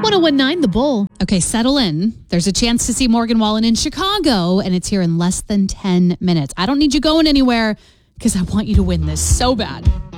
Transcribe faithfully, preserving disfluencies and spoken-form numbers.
one oh one point nine The Bull. Okay, settle in. There's a chance to see Morgan Wallen in Chicago, and it's here in less than ten minutes. I don't need you going anywhere because I want you to win this so bad.